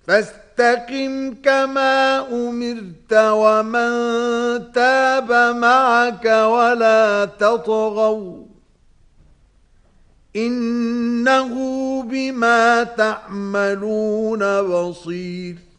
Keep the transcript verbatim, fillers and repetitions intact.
فاستقم كما أمرت ومن تاب معك ولا تطغوا إنه بما تعملون بصير